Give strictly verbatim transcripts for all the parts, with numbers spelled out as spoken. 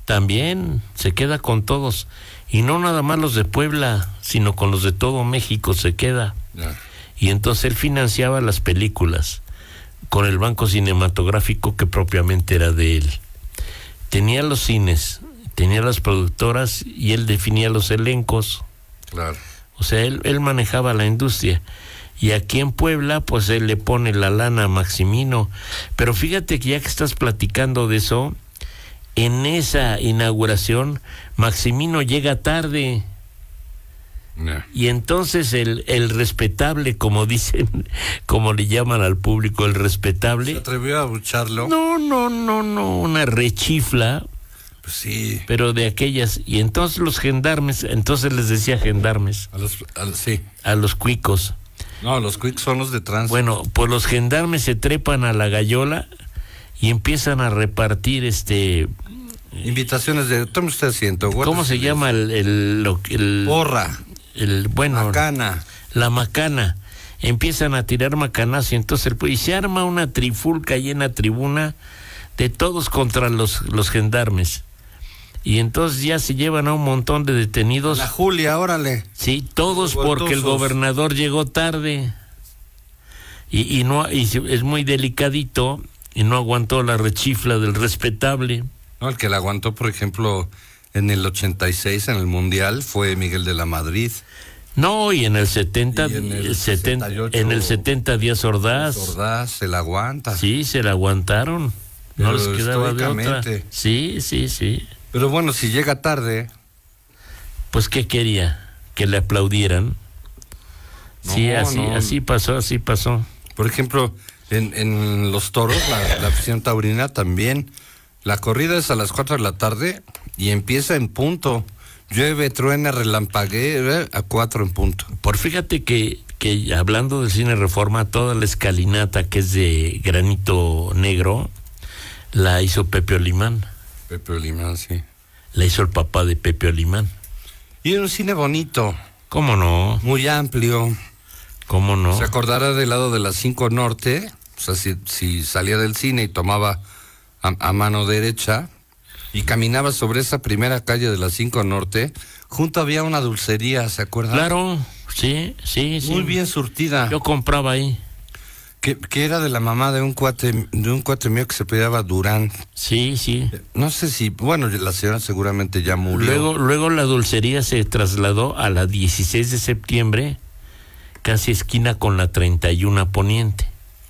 También se queda con todos. Y no nada más los de Puebla, sino con los de todo México se queda. Ya. Y entonces él financiaba las películas con el banco cinematográfico que propiamente era de él. Tenía los cines, tenía las productoras y él definía los elencos. Claro. O sea, él, él manejaba la industria. Y aquí en Puebla, pues él le pone la lana a Maximino. Pero fíjate que ya que estás platicando de eso, en esa inauguración, Maximino llega tarde. Yeah. Y entonces el, el respetable, como dicen, como le llaman al público, el respetable. ¿Se atrevió a abucharlo? No, no, no, no, una rechifla. Pues sí. Pero de aquellas. Y entonces los gendarmes, entonces les decía gendarmes. A los, a, sí. A los cuicos. No, los quicks son los de tránsito. Bueno, pues los gendarmes se trepan a la gallola y empiezan a repartir este... Invitaciones de... Tome usted asiento. ¿Cómo se llama el... el, lo- el Porra. el bueno, Macana. la macana. Empiezan a tirar macanas y entonces el, y se arma una trifulca ahí en la tribuna de todos contra los, los gendarmes. Y entonces ya se llevan a un montón de detenidos. La Julia, órale. Sí, todos porque el gobernador llegó tarde. Y, y no y es muy delicadito y no aguantó la rechifla del respetable. No, el que la aguantó, por ejemplo, en el ochenta y seis en el Mundial fue Miguel de la Madrid. No, y en el setenta, Y en el setenta sesenta y ocho, en el setenta Díaz Ordaz. Ordaz se la aguanta. Sí, se la aguantaron. No Pero les quedaba de otra. estoicamente. Sí, sí, sí. Pero bueno, si llega tarde. Pues ¿qué quería? Que le aplaudieran. No, Sí, así, no. así pasó, así pasó. Por ejemplo, en, en los toros, la, la afición taurina también. La corrida es a las cuatro de la tarde y empieza en punto. Llueve, truena, relampaguea, a cuatro en punto. Por fíjate que, que hablando del Cine Reforma, toda la escalinata que es de granito negro, la hizo Pepe Olimán. Pepe Olimán, sí. La hizo el papá de Pepe Olimán. Y era un cine bonito. ¿Cómo no? Muy amplio. ¿Cómo no? Se acordará del lado de la cinco Norte, o sea, si, si salía del cine y tomaba a, a mano derecha y caminaba sobre esa primera calle de la cinco Norte, junto había una dulcería, ¿se acuerdan? Claro, sí, sí, sí. Muy bien surtida. Yo compraba ahí. Que, que era de la mamá de un cuate, de un cuate mío que se peleaba Durán. Sí, sí. No sé si, bueno, la señora seguramente ya murió. Luego, luego la dulcería se trasladó a la dieciséis de septiembre, casi esquina con la treinta y uno Poniente.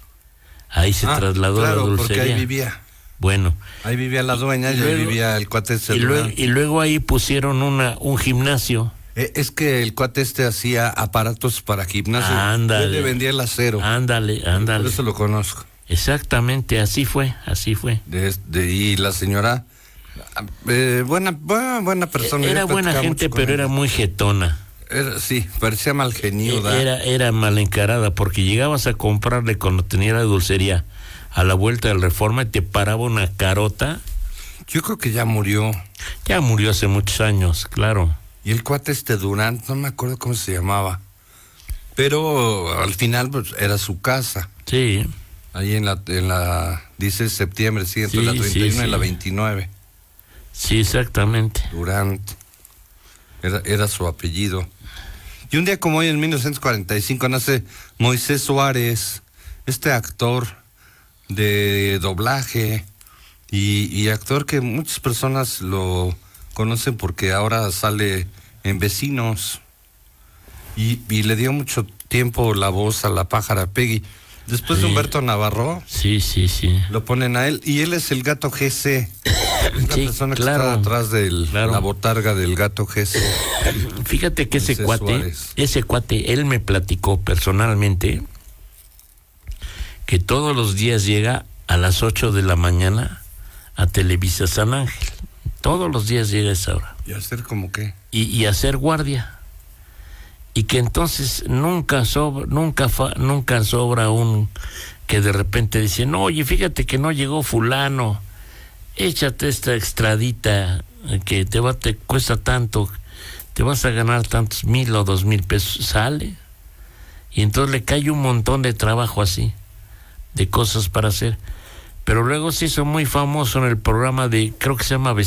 Ahí se Ah, trasladó claro, la dulcería. porque ahí vivía. Bueno. Ahí vivía la dueña y luego, ahí vivía el cuate este y Durán. luego, y luego ahí pusieron una un gimnasio. Eh, es que el cuate este hacía aparatos para gimnasio. Ándale. Él le vendía el acero. Ándale, ándale. Por eso lo conozco. Exactamente, así fue, así fue. De, de, y la señora, eh, buena, buena, buena persona. Era Yo buena platicaba gente, mucho con pero ella. era muy jetona. Era, sí, parecía mal geniuda. Era, era mal encarada, porque llegabas a comprarle cuando tenía la dulcería a la vuelta del Reforma y te paraba una carota. Yo creo que ya murió. Ya murió hace muchos años, claro. Y el cuate este Durán, no me acuerdo cómo se llamaba. Pero al final pues, era su casa. Sí. Ahí en la, en la dieciséis de septiembre, sí, entre Sí, la treinta y uno sí, y la sí. veintinueve. Sí, exactamente. Durán. Era, era su apellido. Y un día como hoy, en mil novecientos cuarenta y cinco, nace Moisés Suárez, este actor de doblaje y, y actor que muchas personas lo conocen porque ahora sale en Vecinos y, y le dio mucho tiempo la voz a la pájara Peggy. Después Sí. de Humberto Navarro, Sí, sí, sí. lo ponen a él y él es el gato G C. La Sí, persona que claro, está atrás de claro. la botarga del gato G C. Fíjate que ese Moisés cuate, Suárez. ese cuate, él me platicó personalmente que todos los días llega a las ocho de la mañana a Televisa San Ángel. Todos los días llega a esa hora. ¿Y hacer como qué? Y, y hacer guardia. Y que entonces nunca sobra, nunca, fa, nunca sobra un que de repente dice, no, oye, fíjate que no llegó fulano, échate esta extradita que te va, te cuesta tanto, te vas a ganar tantos mil o dos mil pesos, sale. Y entonces le cae un montón de trabajo así, de cosas para hacer. Pero luego se hizo muy famoso en el programa de, creo que se llama